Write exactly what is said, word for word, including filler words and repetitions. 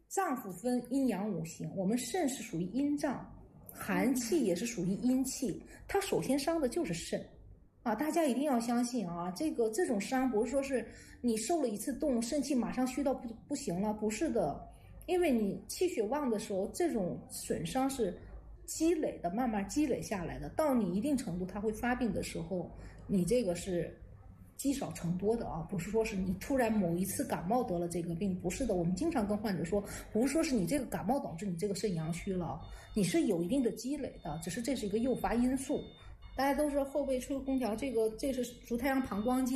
脏腑分阴阳五行，我们肾是属于阴脏，寒气也是属于阴气，它首先伤的就是肾啊！大家一定要相信啊，这个这种伤不是说是你受了一次冻，肾气马上虚到不不行了，不是的，因为你气血旺的时候，这种损伤是积累的，慢慢积累下来的，到你一定程度它会发病的时候，你这个是积少成多的啊，不是说是你突然某一次感冒得了这个病，不是的。我们经常跟患者说，不是说是你这个感冒导致你这个肾阳虚了，你是有一定的积累的，只是这是一个诱发因素。大家都是后背吹空调，这个这是足太阳膀胱经。